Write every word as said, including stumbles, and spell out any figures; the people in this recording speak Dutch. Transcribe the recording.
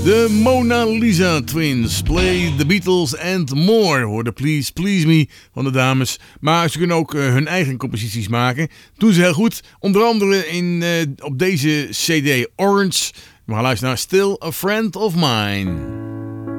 De Mona Lisa Twins, Play the Beatles and More. Hoorde Please Please Me van de dames. Maar ze kunnen ook uh, hun eigen composities maken. Doen ze heel goed. Onder andere in, uh, op deze C D Orange. We gaan luisteren naar Still a Friend of Mine.